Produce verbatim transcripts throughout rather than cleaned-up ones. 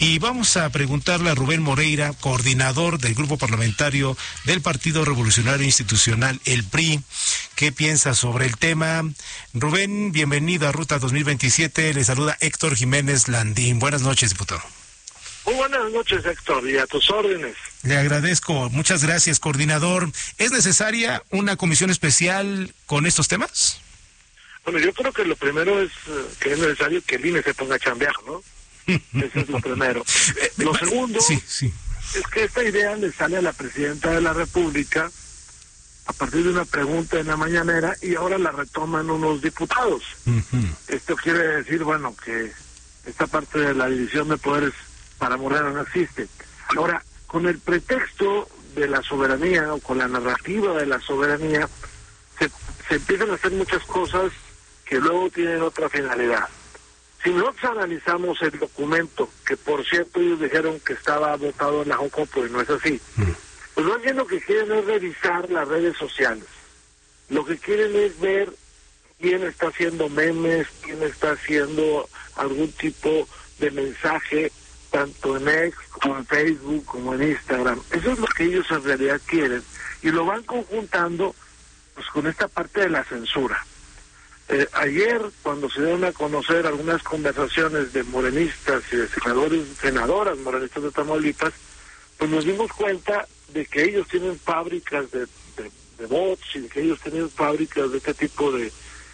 Y vamos a preguntarle a Rubén Moreira, coordinador del grupo parlamentario del Partido Revolucionario Institucional, el P R I, ¿qué piensa sobre el tema? Rubén, bienvenido a Ruta dos mil veintisiete, le saluda Héctor Jiménez Landín. Buenas noches, diputado. Muy buenas noches, Héctor, y a tus órdenes. Le agradezco, muchas gracias, coordinador. ¿Es necesaria una comisión especial con estos temas? Bueno, yo creo que lo primero es uh, que es necesario que el I N E se ponga a chambear, ¿no? Eso es lo primero. Lo segundo sí, sí. es que esta idea le sale a la presidenta de la República a partir de una pregunta en la mañanera y ahora la retoman unos diputados. Uh-huh. Esto quiere decir, bueno, que esta parte de la división de poderes para Morena no existe. Ahora, con el pretexto de la soberanía o con la narrativa de la soberanía, se, se empiezan a hacer muchas cosas que luego tienen otra finalidad. Si nosotros analizamos el documento, que por cierto ellos dijeron que estaba votado en la Joco, pues no es así. Pues más bien lo que quieren es revisar las redes sociales. Lo que quieren es ver quién está haciendo memes, quién está haciendo algún tipo de mensaje, tanto en X, como en Facebook, como en Instagram. Eso es lo que ellos en realidad quieren. Y lo van conjuntando pues con esta parte de la censura. Eh, ayer, cuando se dieron a conocer algunas conversaciones de morenistas y de senadores, senadoras morenistas de Tamaulipas, pues nos dimos cuenta de que ellos tienen fábricas de, de, de bots y de que ellos tienen fábricas de este tipo de,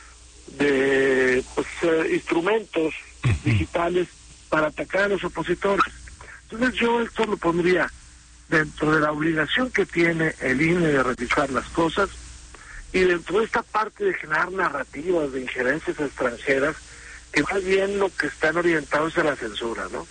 de pues, eh, instrumentos digitales para atacar a los opositores. Entonces yo esto lo pondría dentro de la obligación que tiene el I N E de revisar las cosas y dentro de esta parte de generar narrativas de injerencias extranjeras que más bien lo que están orientados es a la censura, ¿no?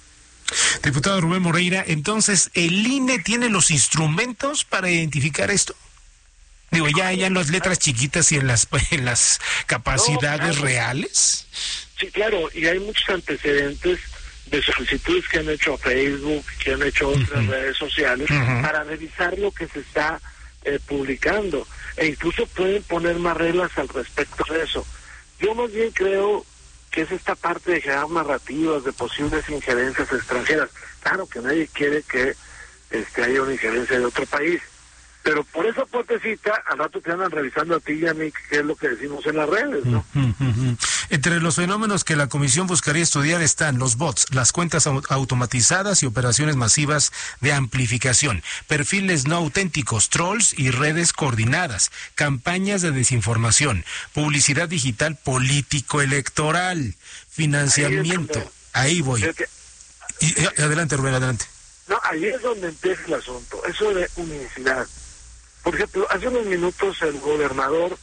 Diputado Rubén Moreira, entonces, ¿el I N E tiene los instrumentos para identificar esto? Digo, ya, ya en las letras chiquitas y en las, en las capacidades no, claro. reales. Sí, claro, y hay muchos antecedentes de solicitudes que han hecho a Facebook, que han hecho otras uh-huh. redes sociales, uh-huh. para revisar lo que se está eh, publicando. E incluso pueden poner más reglas al respecto de eso. Yo más bien creo que es esta parte de generar narrativas de posibles injerencias extranjeras. Claro que nadie quiere que este, haya una injerencia de otro país, pero por esa puertecita, al rato te andan revisando a ti y a mí qué es lo que decimos en las redes, ¿no? Uh, uh, uh. Entre los fenómenos que la comisión buscaría estudiar están los bots, las cuentas au- automatizadas y operaciones masivas de amplificación, perfiles no auténticos, trolls y redes coordinadas, campañas de desinformación, publicidad digital político-electoral, financiamiento. Ahí, Ahí voy. Y, y, adelante, Rubén, adelante. No, ahí es donde empieza el asunto, eso de unicidad. Por ejemplo, hace unos minutos el gobernador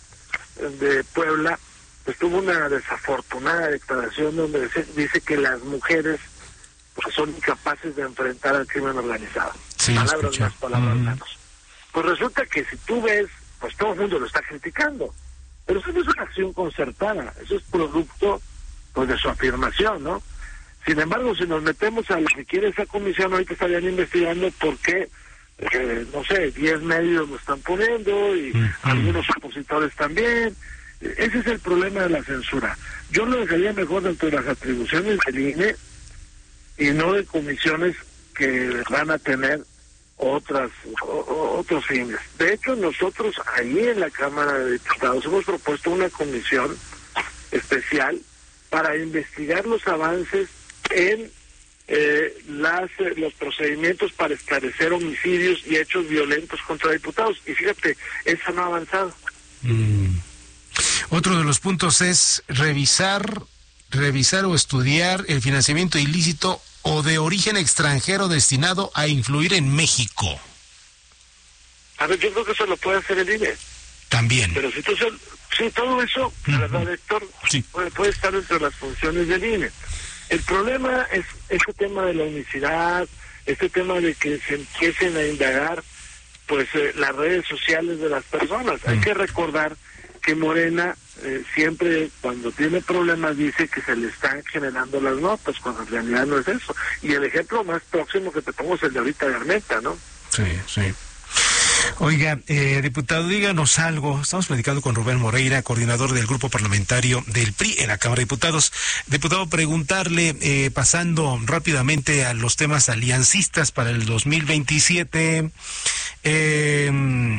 de Puebla pues tuvo una desafortunada declaración donde dice, dice que las mujeres pues son incapaces de enfrentar al crimen organizado. Sí, palabras escuché. más, palabras mm. menos. Pues resulta que si tú ves, pues todo el mundo lo está criticando. Pero eso no es una acción concertada, eso es producto pues de su afirmación, ¿no? Sin embargo, si nos metemos a lo que quiere esa comisión, ahorita estarían investigando por qué, eh, no sé, diez medios lo están poniendo y uh-huh. algunos opositores también. Ese es el problema de la censura. Yo lo dejaría mejor dentro de las atribuciones del I N E y no de comisiones que van a tener otras o, otros fines. De hecho, nosotros ahí en la Cámara de Diputados hemos propuesto una comisión especial para investigar los avances en eh, las eh, los procedimientos para esclarecer homicidios y hechos violentos contra diputados. Y fíjate, eso no ha avanzado. Mm. Otro de los puntos es revisar, revisar o estudiar el financiamiento ilícito o de origen extranjero destinado a influir en México. A ver, yo creo que eso lo puede hacer el I N E. También. Pero si tú se, sí, todo eso, la uh-huh. verdad, Héctor, sí. puede, puede estar entre las funciones del I N E. El problema es este tema de la unicidad, este tema de que se empiecen a indagar pues eh, las redes sociales de las personas. Uh-huh. Hay que recordar que Morena eh, siempre cuando tiene problemas dice que se le están generando las notas, cuando en realidad no es eso. Y el ejemplo más próximo que te pongo es el de ahorita de Armenta, ¿no? Sí, sí. Oiga, eh, diputado, díganos algo. Estamos platicando con Rubén Moreira, coordinador del grupo parlamentario del P R I en la Cámara de Diputados. Diputado, preguntarle, eh, pasando rápidamente a los temas aliancistas para el dos mil veintisiete, eh,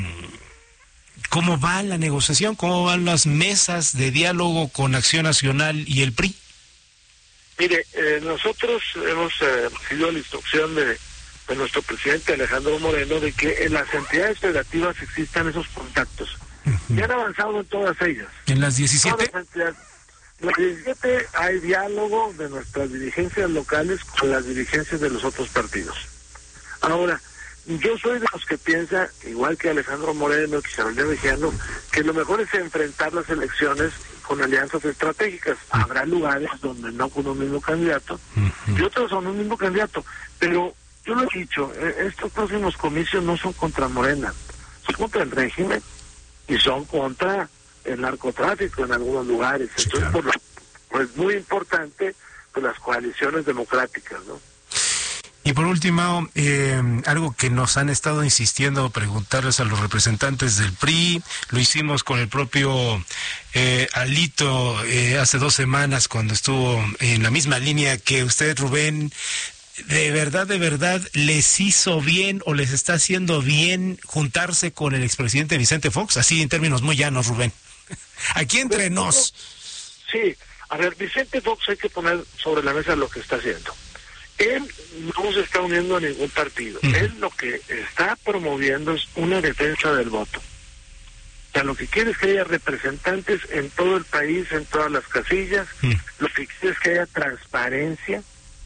¿cómo va la negociación? ¿Cómo van las mesas de diálogo con Acción Nacional y el P R I? Mire, eh, nosotros hemos eh, recibido la instrucción de, de nuestro presidente Alejandro Moreno de que en las entidades federativas existan esos contactos. Uh-huh. Y han avanzado en todas ellas. ¿En las diecisiete? Todas las en las diecisiete hay diálogo de nuestras dirigencias locales con las dirigencias de los otros partidos. Ahora, yo soy de los que piensa, igual que Alejandro Moreno, que Isabel Mejía, que lo mejor es enfrentar las elecciones con alianzas estratégicas. Habrá lugares donde no con un mismo candidato uh-huh. y otros son un mismo candidato. Pero yo lo he dicho, eh, estos próximos comicios no son contra Morena, son contra el régimen y son contra el narcotráfico en algunos lugares. Sí, Entonces, claro. por lo, pues muy importante, pues las coaliciones democráticas, ¿no? Y por último, eh, algo que nos han estado insistiendo preguntarles a los representantes del P R I, lo hicimos con el propio eh, Alito eh, hace dos semanas cuando estuvo en la misma línea que usted, Rubén. ¿De verdad, de verdad les hizo bien o les está haciendo bien juntarse con el expresidente Vicente Fox? Así en términos muy llanos, Rubén. Aquí entre nos. Sí, a ver, Vicente Fox hay que poner sobre la mesa lo que está haciendo. Él no se está uniendo a ningún partido. Uh-huh. Él lo que está promoviendo es una defensa del voto. O sea, lo que quiere es que haya representantes en todo el país, en todas las casillas. Uh-huh. Lo que quiere es que haya transparencia.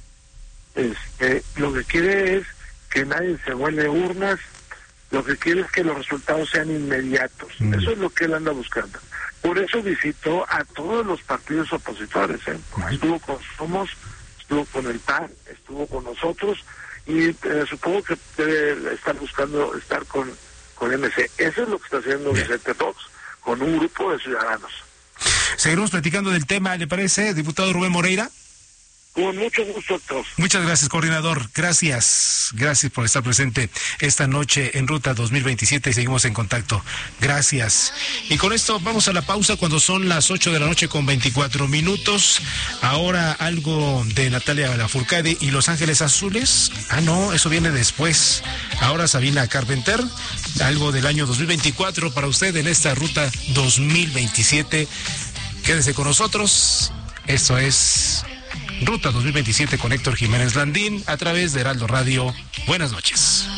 Este, lo que quiere es que nadie se vuele urnas. Lo que quiere es que los resultados sean inmediatos. Uh-huh. Eso es lo que él anda buscando. Por eso visitó a todos los partidos opositores. ¿eh? Uh-huh. Estuvo con Somos, estuvo con el P A N, estuvo con nosotros y eh, supongo que debe estar buscando estar con, con M C. Eso es lo que está haciendo Bien. Vicente Fox con un grupo de ciudadanos. Seguiremos platicando del tema, ¿le parece, diputado Rubén Moreira? Con mucho gusto, doctor. Muchas gracias, coordinador. Gracias. Gracias por estar presente esta noche en Ruta dos mil veintisiete y seguimos en contacto. Gracias. Y con esto vamos a la pausa cuando son las ocho de la noche con veinticuatro minutos. Ahora algo de Natalia Lafourcade y Los Ángeles Azules. Ah, no, eso viene después. Ahora Sabina Carpenter. Algo del año dos mil veinticuatro para usted en esta Ruta dos mil veintisiete. Quédese con nosotros. Esto es Ruta dos mil veintisiete con Héctor Jiménez Landín a través de Heraldo Radio. Buenas noches.